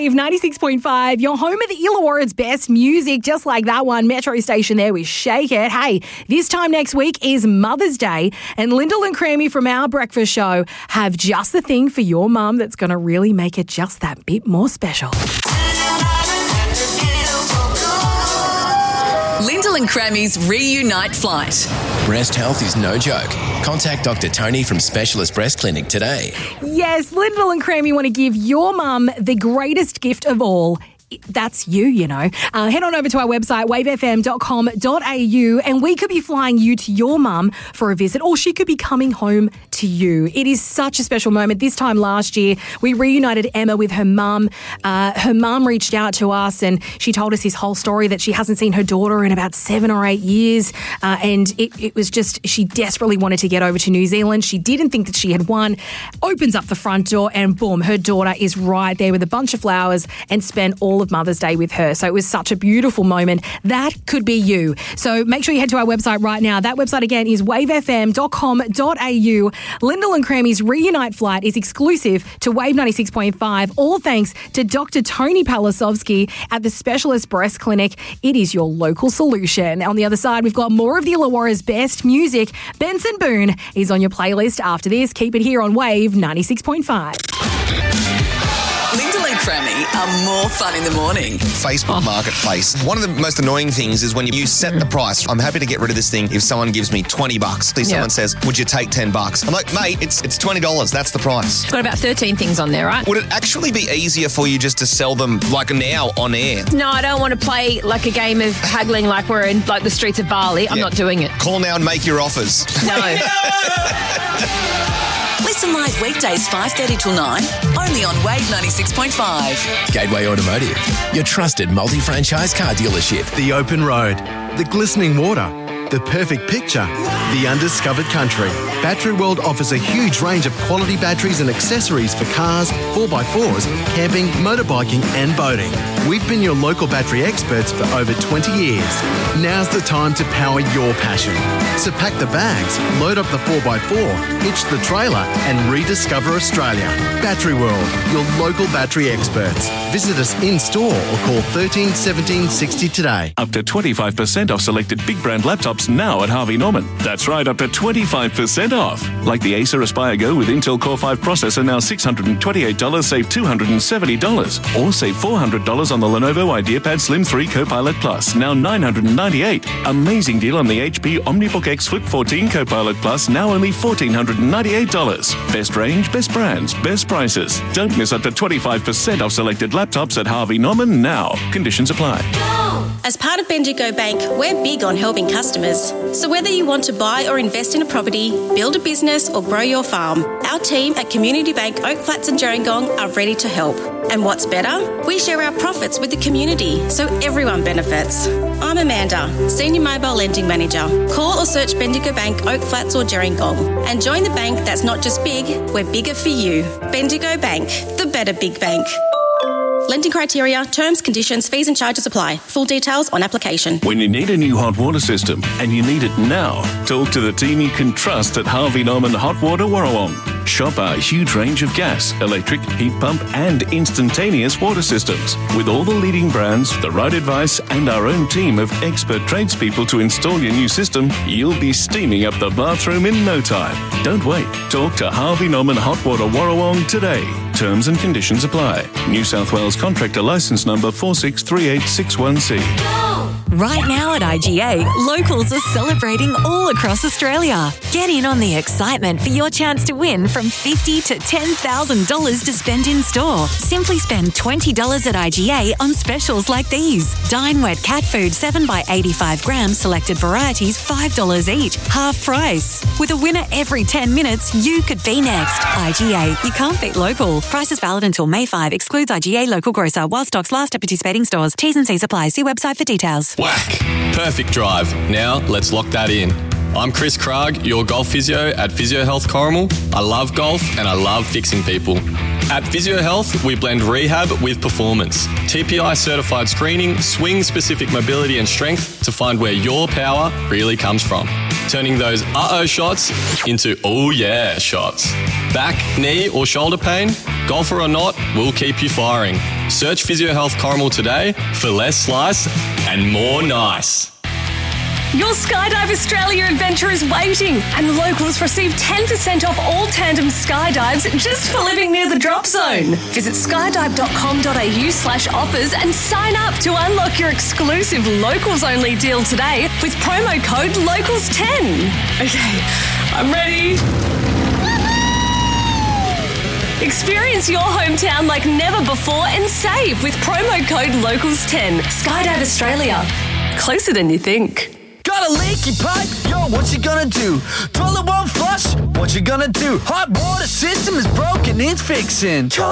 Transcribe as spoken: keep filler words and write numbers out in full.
Wave ninety-six point five, your home of the Illawarra's best music, just like that one, Metro Station there with Shake It. Hey, this time next week is Mother's Day, and Lyndall and Creamy from Our Breakfast Show have just the thing for your mum that's going to really make it just that bit more special. Lyndall and Crammy's Reunite Flight. Breast health is no joke. Contact Doctor Tony from Specialist Breast Clinic today. Yes, Lyndall and Creamy want to give your mum the greatest gift of all. That's you, you know. Uh, head on over to our website, wave f m dot com dot a u, and we could be flying you to your mum for a visit, or she could be coming home to you. It is such a special moment. This time last year, we reunited Emma with her mum. Uh, her mum reached out to us and she told us this whole story that she hasn't seen her daughter in about seven or eight years. Uh, and it, it was just, she desperately wanted to get over to New Zealand. She didn't think that she had won. Opens up the front door and boom, her daughter is right there with a bunch of flowers and spent all of Mother's Day with her. So it was such a beautiful moment. That could be you. So make sure you head to our website right now. That website again is wave f m dot com dot a u. Lyndall and Creamy's Reunite Flight is exclusive to Wave ninety-six point five. All thanks to Doctor Tony Palasovsky at the Specialist Breast Clinic. It is your local solution. On the other side, we've got more of the Illawarra's best music. Benson Boone is on your playlist after this. Keep it here on Wave ninety-six point five. Lyndall and Crammy are more fun in the morning. Facebook Marketplace. One of the most annoying things is when you set the price. I'm happy to get rid of this thing if someone gives me twenty bucks. If someone Yep. says, would you take ten bucks? I'm like, mate, it's it's twenty dollars. That's the price. Got about thirteen things on there, right? Would it actually be easier for you just to sell them like now on air? No, I don't want to play like a game of haggling like we're in like the streets of Bali. I'm Yeah. not doing it. Call now and make your offers. No. Listen live weekdays five thirty till nine, only on Wave ninety-six point five. Gateway Automotive, your trusted multi-franchise car dealership. The open road, the glistening water, the perfect picture, the undiscovered country. Battery World offers a huge range of quality batteries and accessories for cars, four by fours, camping, motorbiking and boating. We've been your local battery experts for over twenty years. Now's the time to power your passion. So pack the bags, load up the four by four, hitch the trailer and rediscover Australia. Battery World, your local battery experts. Visit us in-store or call thirteen seventeen sixty today. Up to twenty-five percent off selected big brand laptops now at Harvey Norman. That's right, up to twenty-five percent off. Like the Acer Aspire Go with Intel Core five processor, now six hundred twenty-eight dollars, save two hundred seventy dollars. Or save four hundred dollars on the Lenovo IdeaPad Slim three Copilot Plus, now nine hundred ninety-eight dollars. Amazing deal on the H P OmniBook X Flip fourteen Copilot Plus, now only one thousand four hundred ninety-eight dollars. Best range, best brands, best prices. Don't miss up to twenty-five percent off selected laptops at Harvey Norman now. Conditions apply. As part of Bendigo Bank, we're big on helping customers. So whether you want to buy or invest in a property, build a business or grow your farm, our team at Community Bank Oak Flats and Gerringong are ready to help. And what's better? We share our profits with the community, so everyone benefits. I'm Amanda, Senior Mobile Lending Manager. Call or search Bendigo Bank Oak Flats or Gerringong and join the bank that's not just big, we're bigger for you. Bendigo Bank, the better big bank. Lending criteria, terms, conditions, fees and charges apply. Full details on application. When you need a new hot water system and you need it now, talk to the team you can trust at Harvey Norman Hot Water Warrawong. Shop our huge range of gas, electric, heat pump and instantaneous water systems. With all the leading brands, the right advice and our own team of expert tradespeople to install your new system, you'll be steaming up the bathroom in no time. Don't wait. Talk to Harvey Norman Hot Water Warrawong today. Terms and conditions apply. New South Wales Contractor Licence Number four six three eight six one C. Right now at I G A, locals are celebrating all across Australia. Get in on the excitement for your chance to win from fifty thousand dollars to ten thousand dollars to spend in store. Simply spend twenty dollars at I G A on specials like these. Dine Wet cat food seven by eighty-five grams, selected varieties five dollars each, half price. With a winner every ten minutes, you could be next. I G A, you can't beat local. Prices valid until May fifth, excludes I G A local grocer while stocks last at participating stores. T's and C's apply. See website for details. Whack. Perfect drive. Now let's lock that in. I'm Chris Krug, your golf physio at Physio Health Corrimal. I love golf and I love fixing people. At Physio Health, we blend rehab with performance. T P I certified screening, swing-specific mobility and strength to find where your power really comes from. Turning those uh-oh shots into oh yeah shots. Back, knee or shoulder pain? Golfer or not, we'll keep you firing. Search Physio Health Corrimal today for less slice and more nice. Your Skydive Australia adventure is waiting, and locals receive ten percent off all tandem skydives just for living near the drop zone. Visit skydive.com.au slash offers and sign up to unlock your exclusive locals-only deal today with promo code locals ten. Okay, I'm ready. Experience your hometown like never before and save with promo code locals ten. Skydive Australia. Closer than you think. Got a leaky pipe? Yo, what you gonna do? Toilet won't flush? What you gonna do? Hot water system is broken, it's fixing.